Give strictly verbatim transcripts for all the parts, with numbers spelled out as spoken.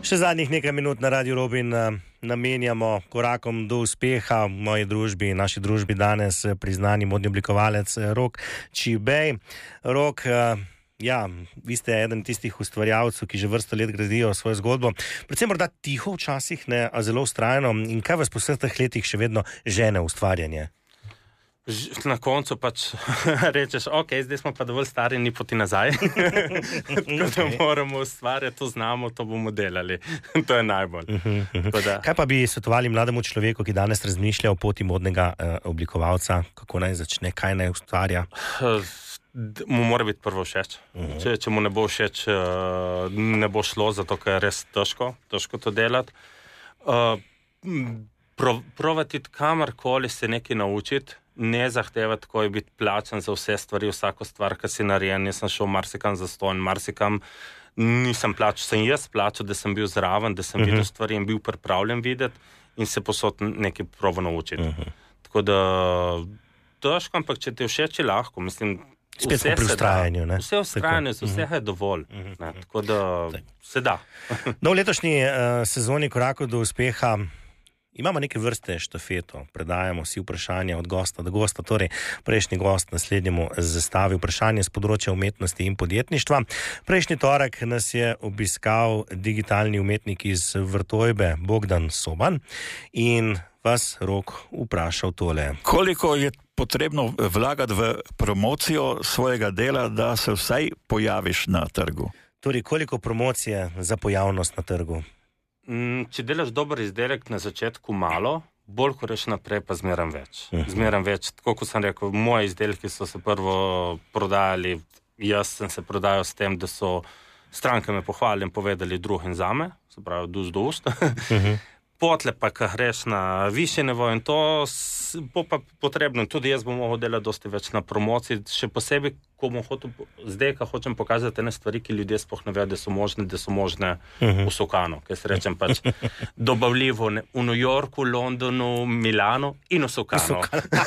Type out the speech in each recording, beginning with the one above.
Še zadnjih nekaj minut na Radiu Robin namenjamo korakom do uspeha v moji družbi, naši družbi danes priznani modni oblikovalec Rok Čibej. Rok, ja, vi ste eden tistih ustvarjalcev, ki že vrsto let gradijo svojo zgodbo. Predvsem morda tiho včasih, ne, a zelo vztrajno. In kaj vas po vseh teh letih še vedno žene ustvarjanje? Na koncu pač rečeš, ok, zdaj smo pa dovolj stari, ni poti nazaj. Tako da moramo ustvarjati, to znamo, to bomo delali. To je najbolj. Uh-huh, uh-huh. Kaj pa bi svetovali mlademu človeku, ki danes razmišlja o poti modnega uh, oblikovalca? Kako naj začne, kaj naj ustvarja? Mu mora biti prvo všeč. Uh-huh. Če, če mu ne bo všeč, uh, ne bo šlo, zato ker je res težko, težko to delati. Uh, pro, provati kamorkoli se nekaj naučiti, ne zahtevati, ko je biti plačan za vse stvari, vsako stvar, ki si narejen. Jaz sem šel marsikam za ston, marsikam nisem plačal. Sem jaz plačal, da sem bil zraven, da sem uh-huh. videl stvari in bil pripravljen videti in se posod nekaj probo naučiti. Uh-huh. Tako da, težko, ampak če ti všeč, je lahko. Mislim, spet smo pri ustrajanju, ne? Vse ustrajanje, z vsega je dovolj. Uh-huh. Ne? Tako da, se da. No, v letošnji uh, sezoni korakov do uspeha imamo neke vrste štafeto, predajamo si vprašanja od gosta do gosta, torej prejšnji gost naslednjemu zastavi vprašanje z področja umetnosti in podjetništva. Prejšnji torek nas je obiskal digitalni umetnik iz Vrtojbe, Bogdan Soban, in vas, Rok, vprašal tole. Koliko je potrebno vlagati v promocijo svojega dela, da se vsaj pojaviš na trgu? Torej, koliko promocije za pojavnost na trgu? Če delaš dober izdelek na začetku malo, bolj ko reš naprej, pa zmeram več. Zmeram več. Tako kot sem rekel, moji izdelki so se prvo prodajali, jaz sem se prodajal s tem, da so stranke me pohvalili in povedali drugim zame, se pravi, dus do ust. Uh-huh. Potle pa, ko greš na višje nivo in to bo pa potrebno. Tudi jaz bom mogel delati dosti več na promociji, še posebej, ko bom hotel, zdaj, ko hočem pokazati ene stvari, ki ljudje sploh ne vejo, da so možne, da so možne uh-huh. v Sokanu. Kaj se rečem pač, dobavljivo ne, v New Yorku, Londonu, Milanu in v Sokanu.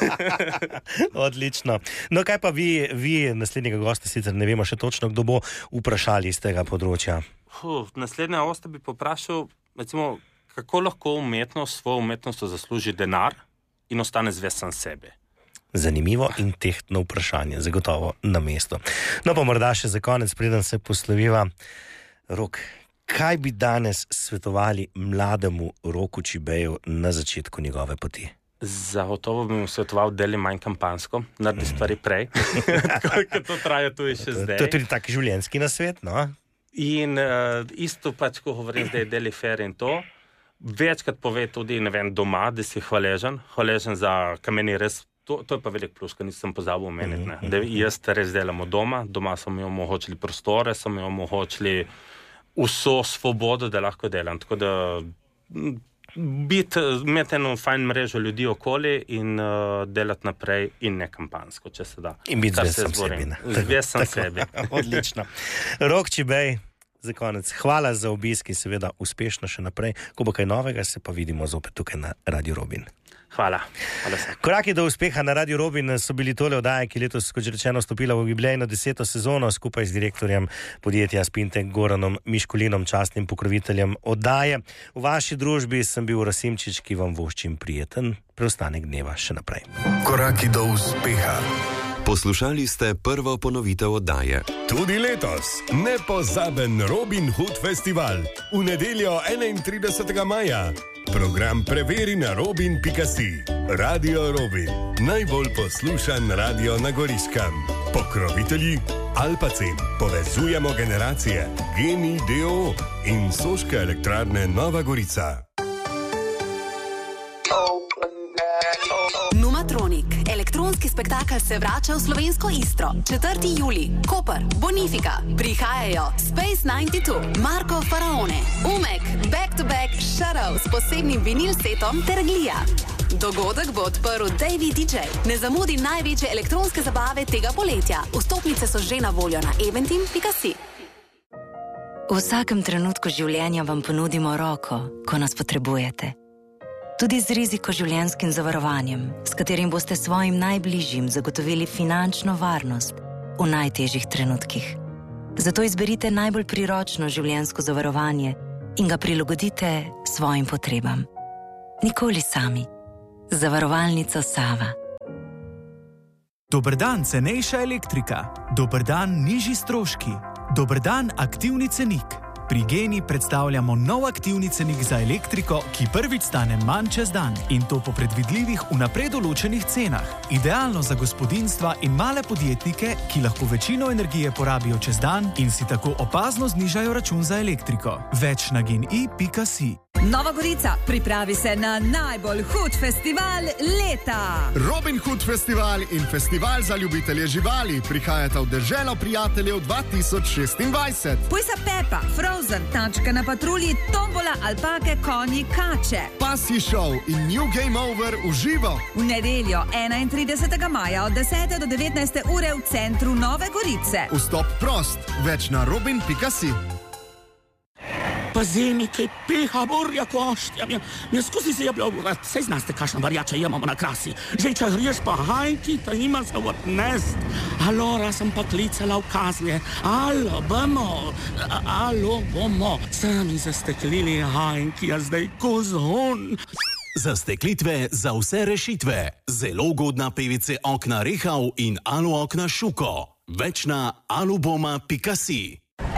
Odlično. No, kaj pa vi, vi naslednjega gosta, sicer ne vemo še točno, kdo bo, vprašali iz tega področja? Huh, naslednja gosta bi poprašal, recimo, kako lahko umetnost, svojo umetnost zasluži denar in ostane zvest sam sebi. Zanimivo in tehtno vprašanje, zagotovo na mesto. No pa morda še za konec, preden se posloviva. Rok, kaj bi danes svetovali mlademu Roku Čibeju na začetku njegove poti? Zagotovo bi mu svetoval deli manj kampansko, naredi stvari prej, kako to traja tudi še zdaj. To je tudi tak življenjski nasvet, no? In uh, isto pač, ko govorim zdaj deli fair in to, večkrat pove tudi, ne vem, doma, da si hvaležen, hvaležen za kameni res, to, to je pa velik plus, ker nisem pozabil omeniti, ne. Da jaz res delamo doma, doma so mi omogočili prostore, so mi omogočili vso svobodo, da lahko delam, tako da biti, imeti eno fajn mrežo ljudi okoli in uh, delati naprej in ne kampansko, če se da. In biti zvest sam sebi, ne. Zvest sam sebi. Odlično. Rok Čibej, za konec, hvala za obisk in seveda uspešno še naprej. Ko bo kaj novega, se pa vidimo zopet tukaj na Radiu Robin. Hvala. Hvala se. Koraki do uspeha na Radiu Robin so bili tole oddaje, ki letos, kot že rečeno, stopila v jubilejno deseto sezono skupaj z direktorjem podjetja Spintek Goranom Miškulinom, častnim pokroviteljem oddaje. V vaši družbi sem bil Rasimčič, ki vam voščim prijeten preostanek dneva še naprej. Koraki do uspeha. Poslušali ste prvo ponovitev oddaje. Tudi letos nepozaben Robin Hood festival v nedeljo enaintridesetega maja. Program preveri na robin pika si. Radio Robin, najbolj poslušan radio na Goriškem. Pokrovitelji Alpacin, povezujemo generacije, Geni D O O in Soške elektrarne Nova Gorica. Numatronik, elektronski spektakel se vrača v slovensko Istro. četrti julij, Koper, Bonifika, prihajajo Space devetdeset dva, Marko Faraone, Umek, Back to Back, Shadow s posebnim vinil setom ter Glija. Dogodek bo odprl Davey D J. Ne zamudi največje elektronske zabave tega poletja. Vstopnice so že na voljo na eventim pika si. V vsakem trenutku življenja vam ponudimo roko, ko nas potrebujete. Tudi z riziko življenjskim zavarovanjem, s katerim boste svojim najbližjim zagotovili finančno varnost v najtežjih trenutkih. Zato izberite najbolj priročno življenjsko zavarovanje in ga prilagodite svojim potrebam. Nikoli sami. Zavarovalnica Sava. Dober dan, cenejša elektrika. Dober dan, nižji stroški. Dober dan, aktivni cenik. Pri Geni predstavljamo nov aktivni cenik za elektriko, ki prvič stane manj čez dan in to po predvidljivih vnaprej določenih cenah. Idealno za gospodinjstva in male podjetnike, ki lahko večino energije porabijo čez dan in si tako opazno znižajo račun za elektriko. Več na geni pika si. Nova Gorica, pripravi se na najbolj hud festival leta. Robin Hood Festival in Festival za ljubitelje živali prihajata v deželo prijateljev dva tisoč šestindvajset. Pujsa Pepa, Frozen, tačka na patrulji, tombola, alpake, konji, kače. Pasji šov in New Game Over v živo. V nedeljo enaintridesetega maja od desete do devetnajste ure v centru Nove Gorice. Vstop prost, več na robin pika si. Pazemi, kaj peha borja koštja. Mja skozi se je blagovat. Sej znaste, kašna varjača imamo na krasi. Že če griješ pa hajki, ta ima za odnest. Alora sem pa klicala v kazne. Alo, bomo. Alo, bomo. Sami zasteklili hajki, a zdaj kozon. Zasteklitve za vse rešitve. Zelo ugodna P V C okna Rehau in Alu okna Šuko. Več na aluboma pika si.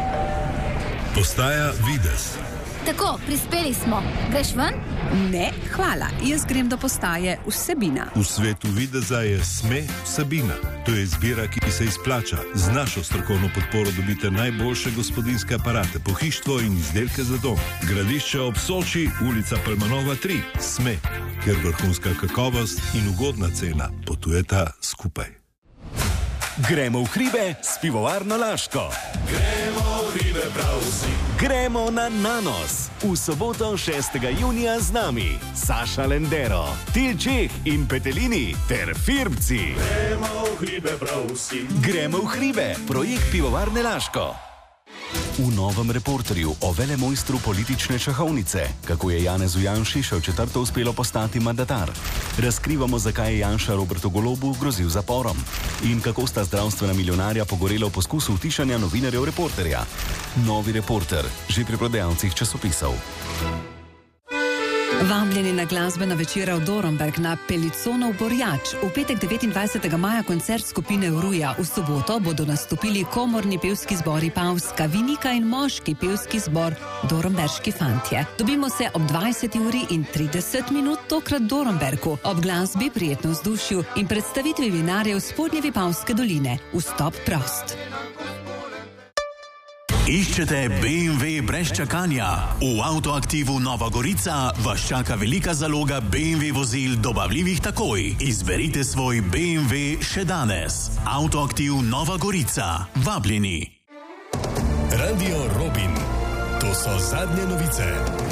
Postaja Videz. Tako, prispeli smo. Greš ven? Ne, hvala. Jaz grem do postaje Vsebina. V svetu Videza je Sme Vsebina. To je izbira, ki se izplača. Z našo strokovno podporo dobite najboljše gospodinjske aparate, pohištvo in izdelke za dom. Gradišče ob Soči, ulica Palmanova tri. Sme, ker vrhunska kakovost in ugodna cena potujeta skupaj. Gremo v hribe s pivovarno Laško. Gremo v hribe prav vsi. Gremo na Nanos. V soboto šestega junija z nami Saša Lendero, Tilčeh in Petelini ter Firbci. Gremo v hribe prav vsi. Gremo v hribe, projekt pivovarne Laško. V novem reporterju o velemojstru politične šahovnice, kako je Janezu Janši še v četrto uspelo postati mandatar. Razkrivamo, zakaj je Janša Robertu Golobu grozil zaporom in kako sta zdravstvena milijonarja pogorela v poskusu utišanja novinarjev reporterja. Novi reporter, že pri prodajalcih časopisov. Vabljeni na glasbena večera v Dornberg na Peliconov Borjač. V petek devetindvajsetega maja koncert skupine Vruja. V soboto bodo nastopili komorni pevski zbori Pavska, Vinika in moški pevski zbor Dornberški fantje. Dobimo se ob dvajseti uri in trideset minut tokrat v Dornbergu. Ob glasbi, prijetno vzdušju in predstavitvi vinarjev spodnje Vipavske doline. Vstop prost. Iščete B M W brez čakanja? V Avtoaktivu Nova Gorica vas čaka velika zaloga B M W vozil dobavljivih takoj. Izberite svoj B M W še danes. Avtoaktiv Nova Gorica. Vabljeni. Radio Robin. To so zadnje novice.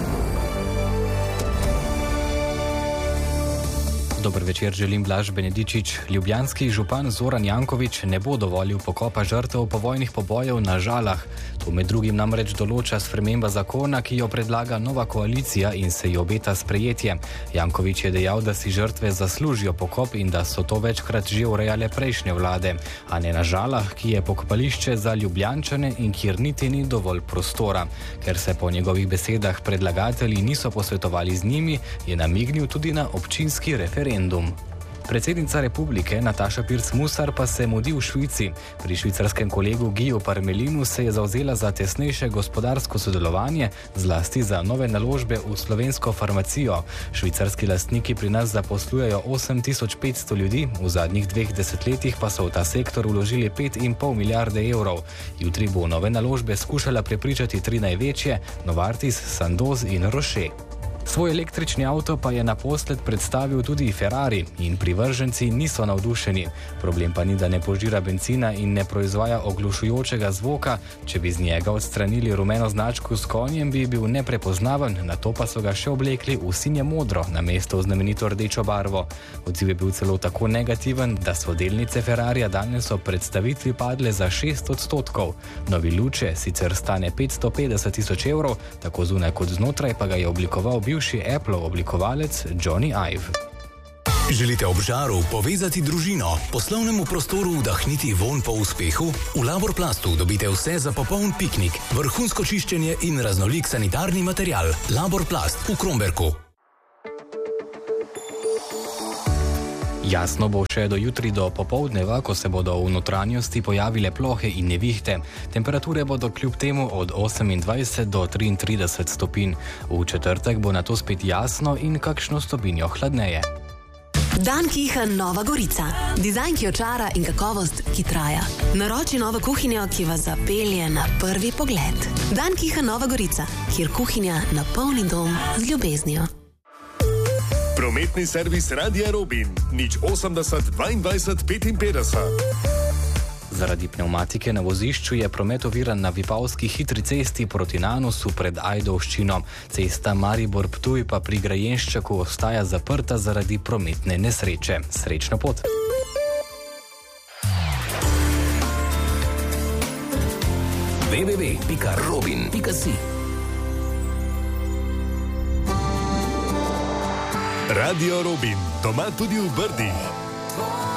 Dober večer, želim Blaž Benedičič. Ljubljanski župan Zoran Janković ne bo dovolil pokopa žrtev povojnih pobojev na Žalah. To med drugim namreč določa sprememba zakona, ki jo predlaga nova koalicija in se jo obeta sprejetje. Janković je dejal, da si žrtve zaslužijo pokop in da so to večkrat že urejale prejšnje vlade, a ne na Žalah, ki je pokopališče za Ljubljančane in kjer niti ni dovolj prostora. Ker se po njegovih besedah predlagatelji niso posvetovali z njimi, je namignil tudi na občinski referendum. Predsednica republike Nataša Pirc-Musar pa se mudi v Švici. Pri švicarskem kolegu Giju Parmelinu se je zavzela za tesnejše gospodarsko sodelovanje, zlasti za nove naložbe v slovensko farmacijo. Švicarski lastniki pri nas zaposlujejo osem tisoč petsto ljudi, v zadnjih dveh desetletjih pa so v ta sektor vložili pet in pol milijarde evrov. Jutri bo nove naložbe skušala prepričati tri največje, Novartis, Sandoz in Roche. Svoj električni avto pa je naposled predstavil tudi Ferrari in privrženci niso navdušeni. Problem pa ni, da ne požira bencina in ne proizvaja oglušujočega zvoka. Če bi z njega odstranili rumeno značko s konjem, bi bil neprepoznaven, nato pa so ga še oblekli v sinje modro na mesto v znamenito rdečo barvo. Odziv je bil celo tako negativen, da so delnice Ferrarija danes ob predstavitvi padle za šest odstotkov. Novi luče sicer stane petsto petdeset tisoč evrov, tako zunaj kot znotraj pa ga je oblikoval bil bivši Apple oblikovalec Johnny Ive. Želite ob žaru povezati družino, poslovnemu prostoru vdahniti vonj po uspehu? V Laborplastu dobite vse za popoln piknik, vrhunsko čiščenje in raznolik sanitarni material. Laborplast v Kromberku. Jasno bo še do jutri do popoldneva, ko se bodo v notranjosti pojavile plohe in nevihte. Temperature bodo kljub temu od osemindvajset do triintrideset stopinj. V četrtek bo nato spet jasno in kakšno stopinjo hladneje. Dan Kiha Nova Gorica. Dizajn, ki očara in kakovost, ki traja. Naroči novo kuhinjo, ki vas zapelje na prvi pogled. Dan Kiha Nova Gorica, kjer kuhinja napolni dom z ljubeznijo. Prometni servis Radia Robin, nič osemdeset dvaindvajset petinpetdeset. Zaradi pnevmatike na vozišču je promet oviran na Vipavski hitri cesti proti Nanosu pred Ajdovščino. Cesta Maribor-Ptuj pa pri Grajenščaku ostaja zaprta zaradi prometne nesreče. Srečno pot! w w w pika robin pika si Radio Robin, doma tudi v Brdih.